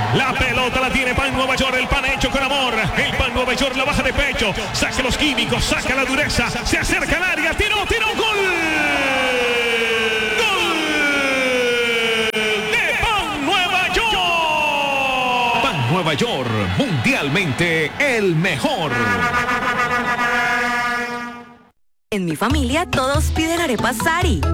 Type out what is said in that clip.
La pelota la tiene Pan Nueva York, el pan hecho con amor. El Pan Nueva York la baja de pecho, saca los químicos, saca la dureza, se acerca al área, tiró, gol. Nueva York, mundialmente el mejor. En mi familia todos piden arepas Sari.